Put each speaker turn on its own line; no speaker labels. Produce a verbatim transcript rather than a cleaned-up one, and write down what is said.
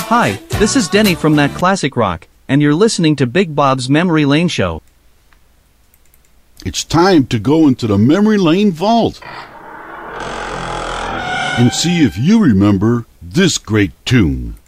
Hi, this is Denny from That Classic Rock, and you're listening to Big Bob's Memory Lane Show.
It's time to go into the Memory Lane Vault and see if you remember this great tune.